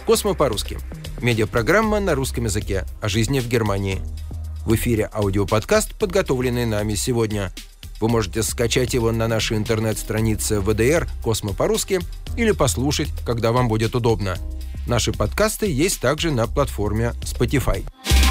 «Космо по-русски». Медиапрограмма на русском языке о жизни в Германии. В эфире аудиоподкаст, подготовленный нами сегодня. Вы можете скачать его на нашей интернет-странице ВДР «Космо по-русски» или послушать, когда вам будет удобно. Наши подкасты есть также на платформе Spotify.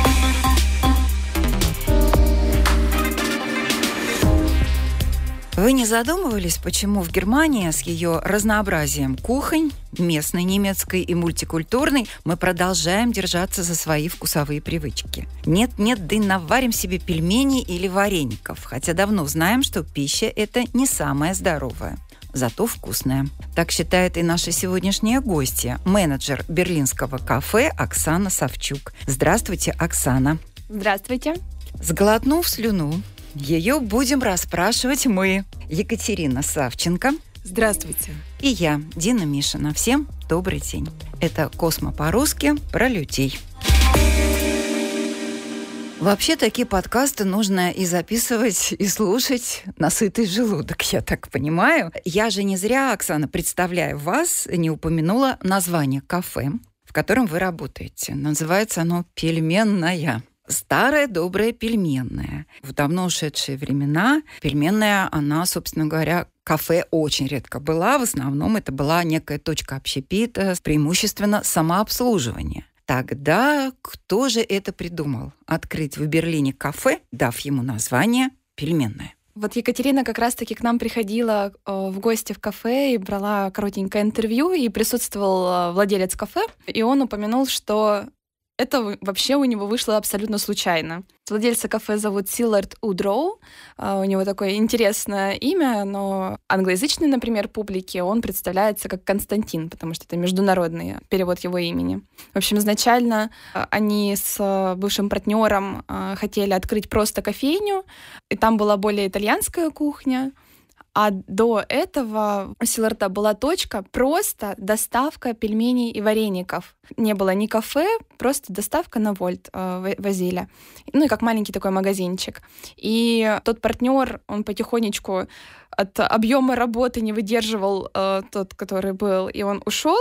Вы не задумывались, почему в Германии с ее разнообразием кухонь, местной, немецкой и мультикультурной, мы продолжаем держаться за свои вкусовые привычки? Нет-нет, да и наварим себе пельменей или вареников, хотя давно знаем, что пища – это не самая здоровая. Зато вкусная. Так считает и наша сегодняшняя гостья, менеджер берлинского кафе Оксана Савчук. Здравствуйте, Оксана. Здравствуйте. Сглотнув слюну, ее будем расспрашивать мы, Екатерина Савченко. Здравствуйте. И я, Дина Мишина. Всем добрый день. Это «Космо по-русски» про людей. Вообще, такие подкасты нужно и записывать, и слушать на сытый желудок, я так понимаю. Я же не зря, Оксана, представляя вас, не упомянула название кафе, в котором вы работаете. Называется оно «Пельменная». Старая добрая пельменная. В давно ушедшие времена пельменная, она, собственно говоря, кафе очень редко была. В основном это была некая точка общепита, преимущественно самообслуживание. Тогда кто же это придумал? Открыть в Берлине кафе, дав ему название «Пельменная». Вот Екатерина как раз-таки к нам приходила в гости в кафе и брала коротенькое интервью, и присутствовал владелец кафе, и он упомянул, что это вообще у него вышло абсолютно случайно. Владельца кафе зовут Силард Удроу. У него такое интересное имя, но англоязычной, например, публике он представляется как Константин, потому что это международный перевод его имени. В общем, изначально они с бывшим партнером хотели открыть просто кофейню, и там была более итальянская кухня. А до этого у Силарда была точка просто доставка пельменей и вареников. Не было ни кафе, просто доставка на Вольт возили. Ну и как маленький такой магазинчик. И тот партнер, он потихонечку от объема работы не выдерживал тот, который был, и он ушел.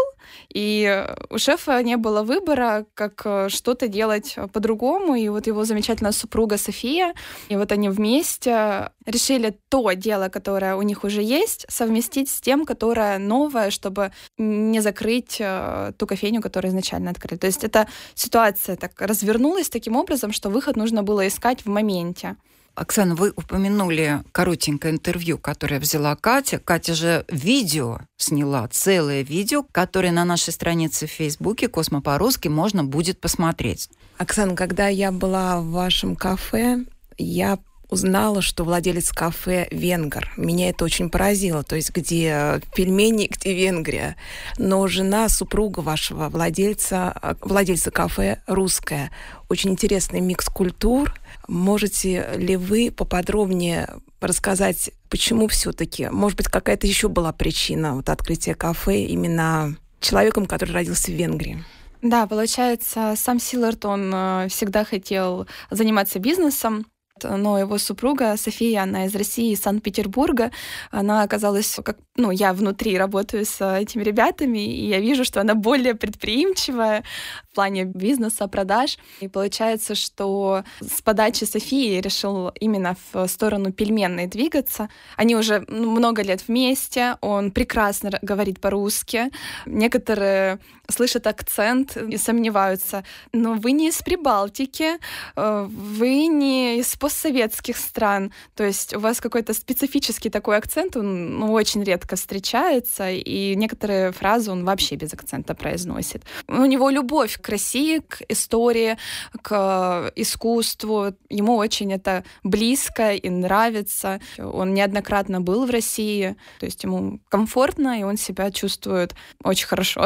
И у шефа не было выбора, как что-то делать по-другому. И вот его замечательная супруга София, и вот они вместе решили то дело, которое у них уже есть, совместить с тем, которое новое, чтобы не закрыть ту кофейню, которую изначально открыли. То есть эта ситуация так развернулась таким образом, что выход нужно было искать в моменте. Оксана, вы упомянули коротенькое интервью, которое взяла Катя. Катя же видео сняла, целое видео, которое на нашей странице в Фейсбуке «Космо по-русски» можно будет посмотреть. Оксана, когда я была в вашем кафе, я узнала, что владелец кафе венгр. Меня это очень поразило. То есть где пельмени, где Венгрия. Но жена, супруга вашего владельца кафе русская. Очень интересный микс культур. Можете ли вы поподробнее рассказать, почему все-таки? Может быть, какая-то еще была причина открытия кафе именно человеком, который родился в Венгрии? Да, получается, сам Силард, он всегда хотел заниматься бизнесом, но его супруга София, она из России, из Санкт-Петербурга, она оказалась, я внутри работаю с этими ребятами, и я вижу, что она более предприимчивая в плане бизнеса, продаж. И получается, что с подачи Софии решил именно в сторону пельменной двигаться. Они уже много лет вместе, он прекрасно говорит по-русски. Некоторые слышат акцент и сомневаются. Но вы не из Прибалтики, вы не из постсоветских стран. То есть у вас какой-то специфический такой акцент, он очень редко встречается, и некоторые фразы он вообще без акцента произносит. У него любовь к России, к истории, к искусству. Ему очень это близко и нравится. Он неоднократно был в России, то есть ему комфортно, и он себя чувствует очень хорошо.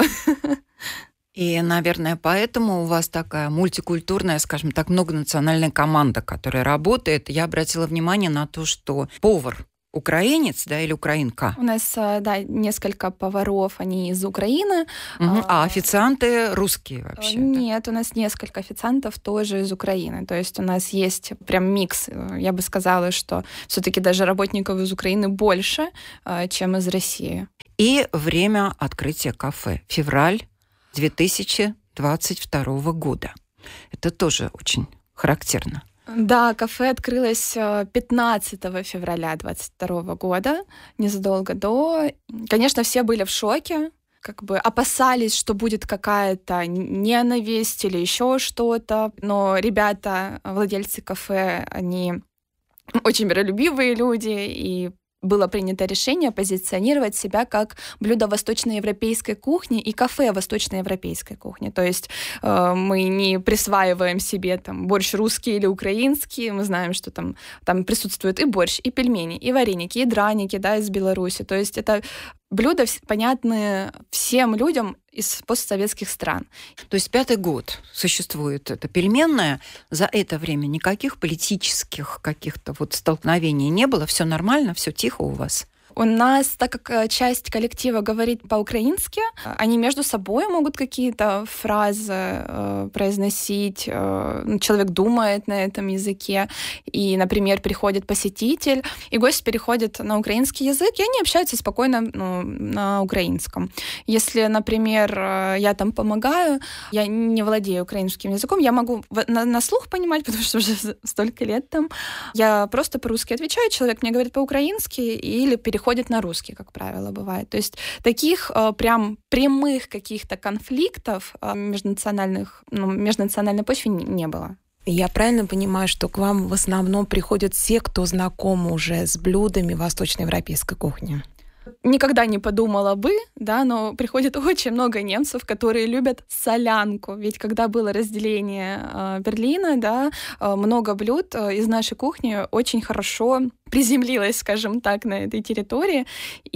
И, наверное, поэтому у вас такая мультикультурная, скажем так, многонациональная команда, которая работает. Я обратила внимание на то, что повар украинец, да, или украинка? У нас, несколько поваров, они из Украины. А официанты русские вообще? Нет, у нас несколько официантов тоже из Украины. То есть у нас есть прям микс. Я бы сказала, что все-таки даже работников из Украины больше, чем из России. И время открытия кафе. Февраль 2022 года. Это тоже очень характерно. Да, кафе открылось 15 февраля 2022 года, незадолго до. Конечно, все были в шоке, опасались, что будет какая-то ненависть или еще что-то. Но ребята, владельцы кафе, они очень миролюбивые люди, и было принято решение позиционировать себя как блюдо восточноевропейской кухни и кафе восточноевропейской кухни. То есть мы не присваиваем себе борщ русский или украинский, мы знаем, что там присутствует и борщ, и пельмени, и вареники, и драники, да, из Беларуси. То есть это блюда, понятные всем людям из постсоветских стран. То есть 5-й год существует эта пельменная. За это время никаких политических каких-то столкновений не было? Все нормально, все тихо у вас? У нас, так как часть коллектива говорит по-украински, они между собой могут какие-то фразы произносить. Человек думает на этом языке. И, например, приходит посетитель, и гость переходит на украинский язык, и они общаются спокойно на украинском. Если, например, я там помогаю, я не владею украинским языком, я могу на слух понимать, потому что уже столько лет там. Я просто по-русски отвечаю, человек мне говорит по-украински или переходит на русский, как правило, бывает. То есть таких прям прямых каких-то конфликтов межнациональной почве не было. Я правильно понимаю, что к вам в основном приходят все, кто знаком уже с блюдами восточноевропейской кухни? Никогда не подумала бы, да, но приходит очень много немцев, которые любят солянку. Ведь когда было разделение Берлина, да, много блюд из нашей кухни очень хорошо приземлилось, скажем так, на этой территории,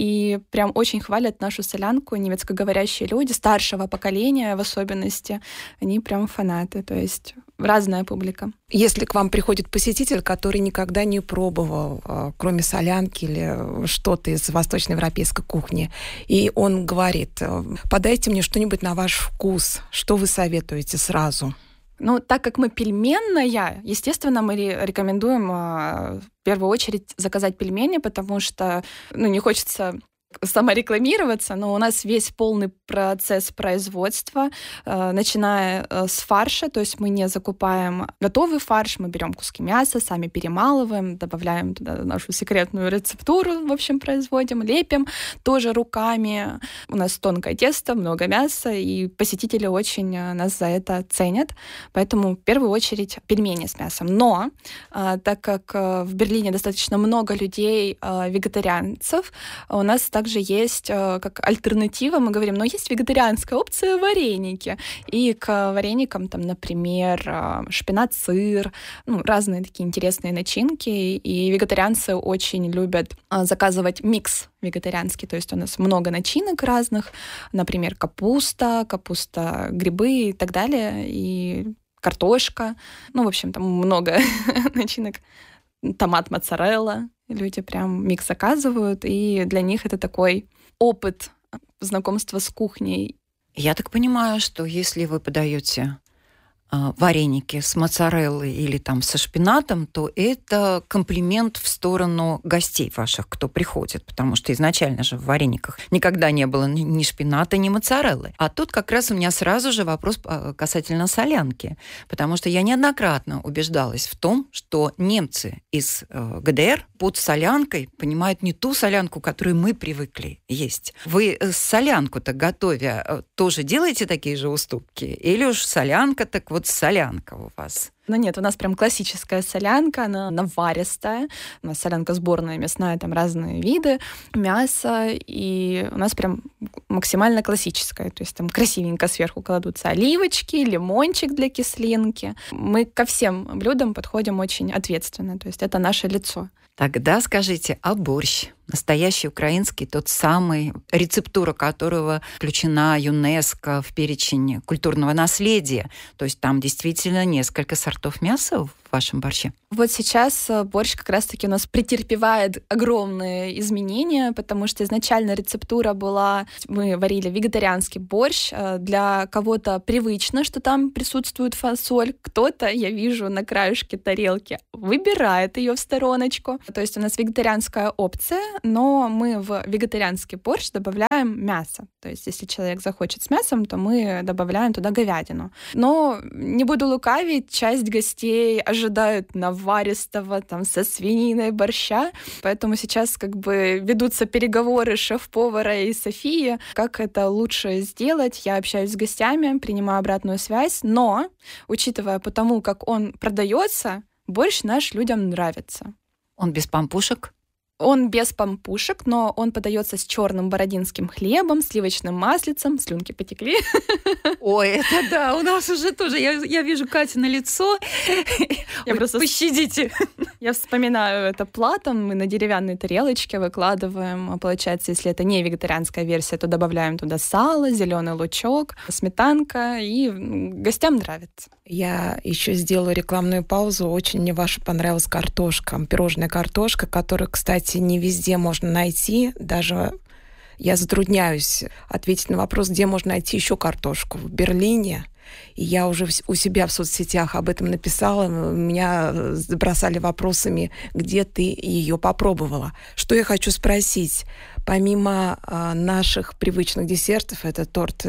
и прям очень хвалят нашу солянку. Немецкоговорящие люди, старшего поколения в особенности, они прям фанаты, то есть разная публика. Если к вам приходит посетитель, который никогда не пробовал, кроме солянки или что-то из восточноевропейской кухни, и он говорит: подайте мне что-нибудь на ваш вкус, что вы советуете сразу? Так как мы пельменная, естественно, мы рекомендуем в первую очередь заказать пельмени, потому что не хочется саморекламироваться, но у нас весь полный процесс производства, начиная с фарша, то есть мы не закупаем готовый фарш, мы берем куски мяса, сами перемалываем, добавляем туда нашу секретную рецептуру, в общем, производим, лепим тоже руками. У нас тонкое тесто, много мяса, и посетители очень нас за это ценят, поэтому в первую очередь пельмени с мясом. Но так как в Берлине достаточно много людей, вегетарианцев, у нас также есть как альтернатива, мы говорим, есть вегетарианская опция вареники. И к вареникам, например, шпинат, сыр, разные такие интересные начинки. И вегетарианцы очень любят заказывать микс вегетарианский, то есть у нас много начинок разных, например, капуста, грибы и так далее, и картошка. В общем, там много начинок. Томат моцарелла. Люди прям микс заказывают, и для них это такой опыт знакомства с кухней. Я так понимаю, что если вы подаете вареники с моцареллой или со шпинатом, то это комплимент в сторону гостей ваших, кто приходит, потому что изначально же в варениках никогда не было ни шпината, ни моцареллы. А тут как раз у меня сразу же вопрос касательно солянки, потому что я неоднократно убеждалась в том, что немцы из ГДР под солянкой понимают не ту солянку, которую мы привыкли есть. Вы солянку-то готовя тоже делаете такие же уступки? Или уж солянка так солянка у вас? Нет, у нас прям классическая солянка, она наваристая. У нас солянка сборная, мясная, там разные виды мяса, и у нас прям максимально классическая. То есть там красивенько сверху кладутся оливочки, лимончик для кислинки. Мы ко всем блюдам подходим очень ответственно, то есть это наше лицо. Тогда скажите, а борщ? Настоящий украинский, тот самый, рецептура которого включена ЮНЕСКО в перечень культурного наследия. То есть там действительно несколько сортов мяса в вашем борще? Вот сейчас борщ как раз-таки у нас претерпевает огромные изменения, потому что изначально рецептура была, мы варили вегетарианский борщ. Для кого-то привычно, что там присутствует фасоль, кто-то, я вижу, на краешке тарелки выбирает ее в стороночку. То есть у нас вегетарианская опция, но мы в вегетарианский борщ добавляем мясо. То есть если человек захочет с мясом, то мы добавляем туда говядину. Но не буду лукавить, часть гостей ожидают наваристого, там, со свининой борща, поэтому сейчас как бы ведутся переговоры шеф-повара и Софии, как это лучше сделать. Я общаюсь с гостями, принимаю обратную связь, но, учитывая по тому, как он продается, борщ наш людям нравится. Он без пампушек? Он без пампушек, но он подается с черным бородинским хлебом, сливочным маслицем. Слюнки потекли. Ой, это да, у нас уже тоже. Я вижу Катя на лицо. Пощадите. Я вспоминаю это платом. Мы на деревянной тарелочке выкладываем. Получается, если это не вегетарианская версия, то добавляем туда сало, зеленый лучок, сметанка, и гостям нравится. Я еще сделаю рекламную паузу. Очень мне ваша понравилась картошка, пирожная картошка, которую, кстати, не везде можно найти. Даже я затрудняюсь ответить на вопрос, где можно найти еще картошку. В Берлине. И я уже у себя в соцсетях об этом написала. Меня забросали вопросами, где ты ее попробовала. Что я хочу спросить? Помимо наших привычных десертов, это торт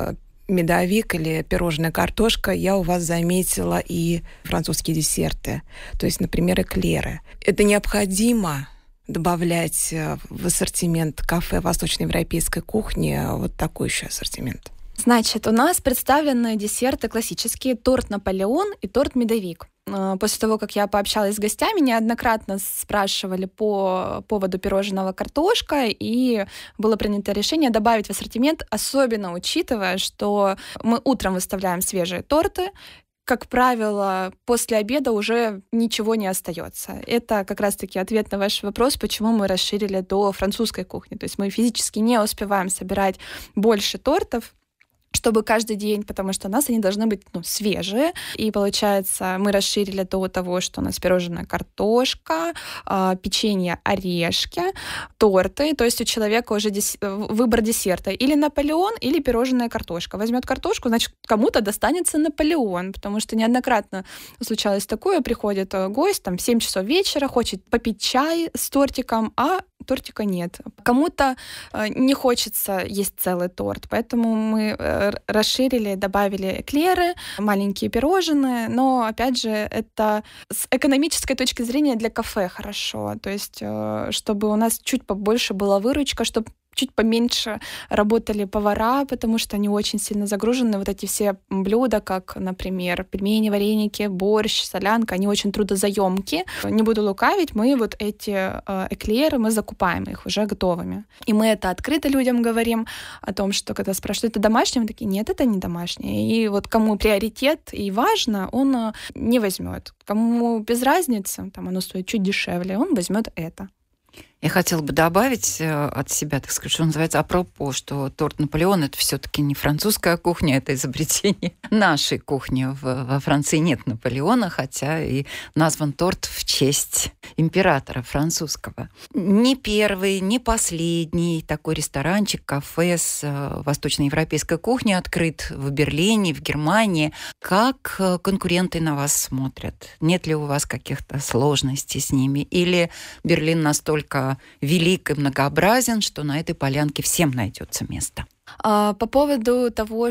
медовик или пирожная картошка, я у вас заметила и французские десерты. То есть, например, эклеры. Это необходимо добавлять в ассортимент кафе восточноевропейской кухни вот такой еще ассортимент? Значит, у нас представлены десерты классические: торт Наполеон и торт Медовик. После того, как я пообщалась с гостями, неоднократно спрашивали по поводу пирожного картошка, и было принято решение добавить в ассортимент, особенно учитывая, что мы утром выставляем свежие торты. Как правило, после обеда уже ничего не остается. Это как раз-таки ответ на ваш вопрос, почему мы расширили до французской кухни. То есть мы физически не успеваем собирать больше тортов, чтобы каждый день, потому что у нас они должны быть свежие. И получается, мы расширили до того, что у нас пирожная картошка, печенье, орешки, торты. То есть у человека уже выбор десерта: или Наполеон, или пирожная картошка. Возьмет картошку, значит, кому-то достанется Наполеон, потому что неоднократно случалось такое: приходит гость там, в 7 часов вечера, хочет попить чай с тортиком, а тортика нет. Кому-то не хочется есть целый торт, поэтому мы расширили, добавили эклеры, маленькие пирожные, но, опять же, это с экономической точки зрения для кафе хорошо, то есть чтобы у нас чуть побольше была выручка, чтобы чуть поменьше работали повара, потому что они очень сильно загружены. Вот эти все блюда, как, например, пельмени, вареники, борщ, солянка, они очень трудозаёмкие. Не буду лукавить, мы вот эти эклеры, мы закупаем их уже готовыми. И мы это открыто людям говорим о том, что когда спрашивают, это домашнее, мы такие: нет, это не домашнее. И вот кому приоритет и важно, он не возьмет. Кому без разницы, там оно стоит чуть дешевле, он возьмет это. Я хотела бы добавить от себя, так сказать, что называется, апропо, что торт Наполеон — это все-таки не французская кухня, это изобретение нашей кухни. Во Франции нет Наполеона, хотя и назван торт в честь императора французского. Не первый, не последний такой ресторанчик, кафе с восточноевропейской кухней открыт в Берлине, в Германии. Как конкуренты на вас смотрят? Нет ли у вас каких-то сложностей с ними? Или Берлин настолько велик и многообразен, что на этой полянке всем найдется место? По поводу того,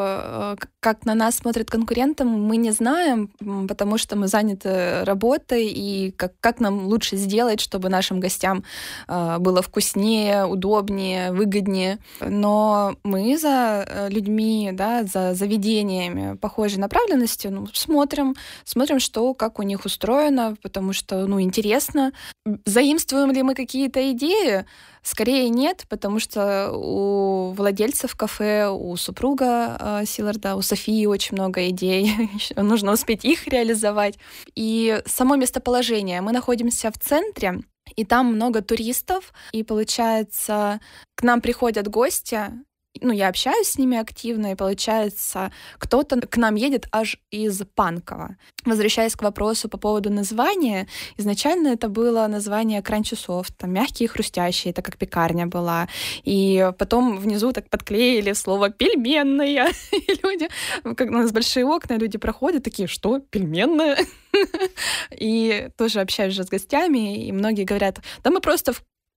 что как на нас смотрят конкуренты, мы не знаем, потому что мы заняты работой, и как нам лучше сделать, чтобы нашим гостям было вкуснее, удобнее, выгоднее. Но мы за людьми, да, за заведениями похожей направленности смотрим, что, как у них устроено, потому что, интересно. Заимствуем ли мы какие-то идеи? Скорее нет, потому что у владельцев кафе, у супруга Силарда, у Софии очень много идей. Нужно успеть их реализовать. И само местоположение. Мы находимся в центре, и там много туристов. И получается, к нам приходят гости, я общаюсь с ними активно, и получается, кто-то к нам едет аж из Панкова. Возвращаясь к вопросу по поводу названия, изначально это было название Crunchy Soft, там мягкие и хрустящие, это как пекарня была. И потом внизу так подклеили слово «пельменная». И люди, как у нас большие окна, люди проходят такие: что, пельменная? И тоже общаюсь же с гостями, и многие говорят: да мы просто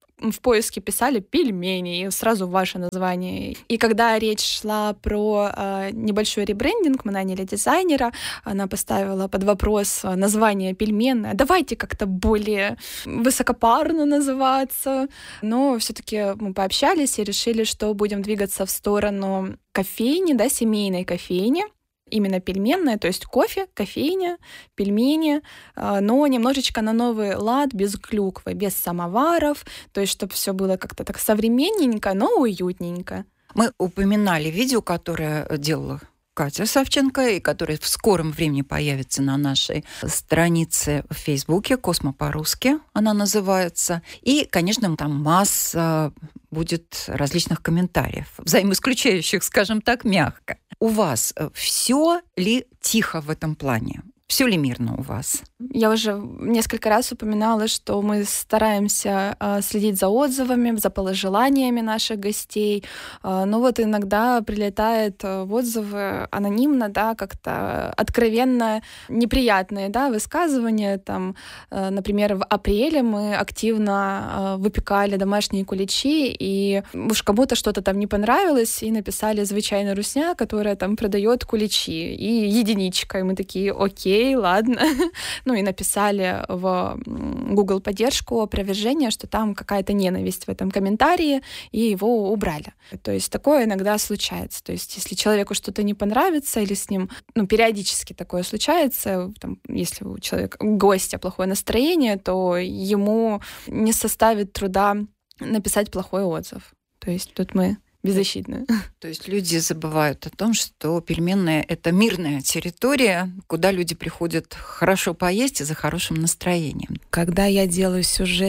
в поиске писали «пельмени», и сразу ваше название. И когда речь шла про небольшой ребрендинг, мы наняли дизайнера, она поставила под вопрос название «пельменное». Давайте как-то более высокопарно называться. Но все-таки мы пообщались и решили, что будем двигаться в сторону кофейни, да, семейной кофейни. Именно пельменная, то есть кофе, кофейня, пельмени, но немножечко на новый лад, без клюквы, без самоваров, то есть чтобы все было как-то так современненько, но уютненько. Мы упоминали видео, которое делала Катя Савченко, и которое в скором времени появится на нашей странице в Фейсбуке «Космо по-русски» она называется. И, конечно, там масса будет различных комментариев, взаимоисключающих, скажем так, мягко. У вас все ли тихо в этом плане? Все ли мирно у вас? Я уже несколько раз упоминала, что мы стараемся следить за отзывами, за пожеланиями наших гостей. Но вот иногда прилетают отзывы анонимно, да, как-то откровенно неприятные, да, высказывания. Там, например, в апреле мы активно выпекали домашние куличи, и уж кому-то что-то там не понравилось, и написали «звычайная русня», которая там продает куличи, и единичка. И мы такие: окей, ладно. Ну и написали в Google поддержку опровержение, что там какая-то ненависть в этом комментарии, и его убрали. То есть такое иногда случается. То есть если человеку что-то не понравится, или с ним, периодически такое случается, там, если у человека, у гостя плохое настроение, то ему не составит труда написать плохой отзыв. То есть тут мы беззащитны. То есть люди забывают о том, что пельменная — это мирная территория, куда люди приходят хорошо поесть и за хорошим настроением. Когда я делаю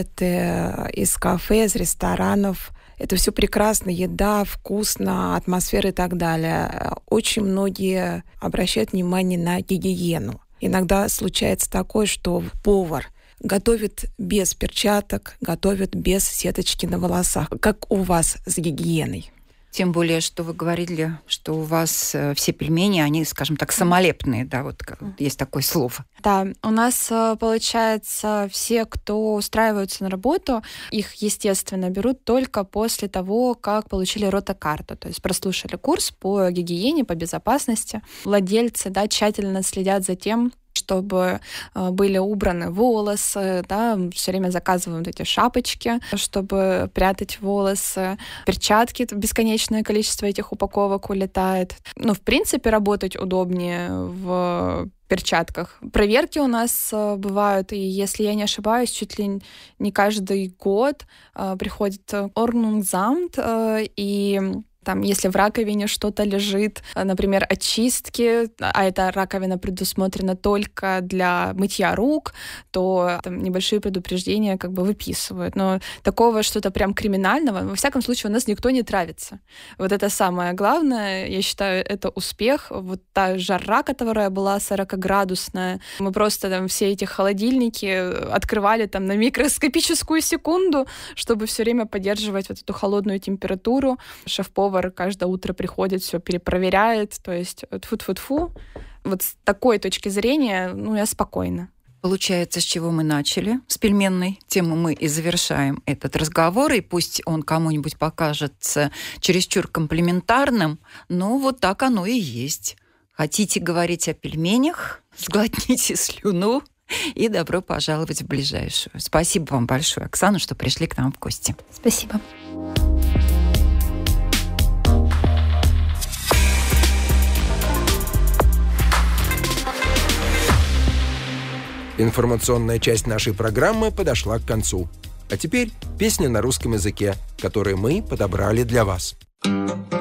сюжеты из кафе, из ресторанов, это все прекрасно, еда, вкусно, атмосфера и так далее. Очень многие обращают внимание на гигиену. Иногда случается такое, что повар готовит без перчаток, готовит без сеточки на волосах. Как у вас с гигиеной? Тем более, что вы говорили, что у вас все пельмени, они, скажем так, самолепные, да, вот есть такое слово. Да, у нас, получается, все, кто устраиваются на работу, их, естественно, берут только после того, как получили ротокарту, то есть прослушали курс по гигиене, по безопасности. Владельцы, да, тщательно следят за тем, чтобы были убраны волосы, да, все время заказываем эти шапочки, чтобы прятать волосы, перчатки, бесконечное количество этих упаковок улетает. В принципе, работать удобнее в перчатках. Проверки у нас бывают, и, если я не ошибаюсь, чуть ли не каждый год приходит Ordnungsamt, и там, если в раковине что-то лежит, например, очистки, а эта раковина предусмотрена только для мытья рук, то там небольшие предупреждения как бы выписывают. Но такого что-то прям криминального, во всяком случае, у нас никто не травится. Вот это самое главное, я считаю, это успех. Вот та жара, которая была 40-градусная, мы просто там все эти холодильники открывали там на микроскопическую секунду, чтобы все время поддерживать вот эту холодную температуру. Шеф-повар каждое утро приходит, все перепроверяет, то есть тфу-тфу-тфу. Вот с такой точки зрения, я спокойна. Получается, с чего мы начали? С пельменной темы мы и завершаем этот разговор, и пусть он кому-нибудь покажется чересчур комплиментарным, но вот так оно и есть. Хотите говорить о пельменях? Сглотните слюну и добро пожаловать в ближайшую. Спасибо вам большое, Оксана, что пришли к нам в гости. Спасибо. Информационная часть нашей программы подошла к концу. А теперь песня на русском языке, которую мы подобрали для вас.